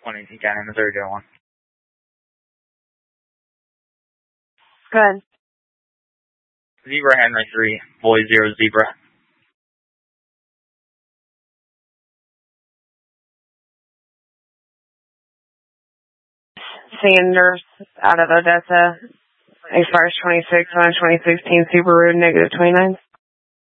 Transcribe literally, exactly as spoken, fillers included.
twenty-two County, Missouri, zero one. Go ahead. Zebra Henry three, boy zero Zebra. Sanders out of Odessa. Expires twenty-six on twenty sixteen Subaru, negative twenty-nine.